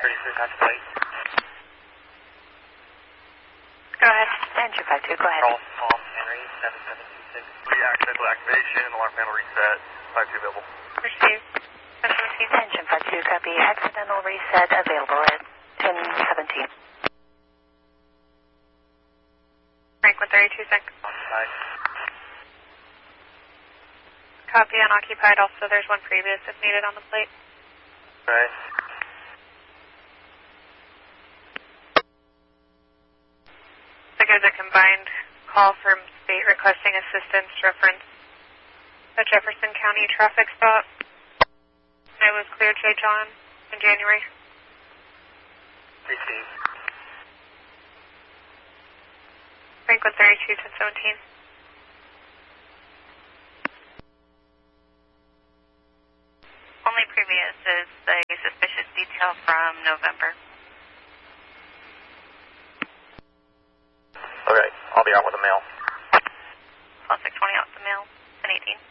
33, contemplate. Go ahead. Engine 52, go ahead. Tom Henry, 7726. Accidental activation, alarm panel reset, 52 available. Received. 1017. Engine 52, copy. Accidental reset available at 1017. Franklin 32 seconds. Occupied. Copy unoccupied. Also, there's one previous if needed on the plate. Right. There's a combined call from state requesting assistance reference a Jefferson County traffic stop. It was cleared J. John in January. Received. Franklin 32 1017. Only previous is the suspicious detail from November. Okay, I'll be out with the mail. Plus 620 out the mail, 1018.